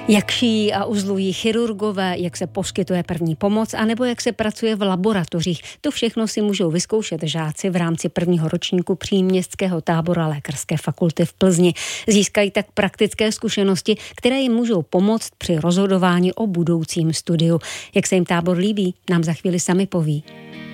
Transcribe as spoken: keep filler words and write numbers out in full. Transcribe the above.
Jak šijí a uzlují chirurgové, jak se poskytuje první pomoc, anebo jak se pracuje v laboratořích. To všechno si můžou vyzkoušet žáci v rámci prvního ročníku příměstského tábora Lékařské fakulty v Plzni. Získají tak praktické zkušenosti, které jim můžou pomoct při rozhodování o budoucím studiu. Jak se jim tábor líbí, nám za chvíli sami poví.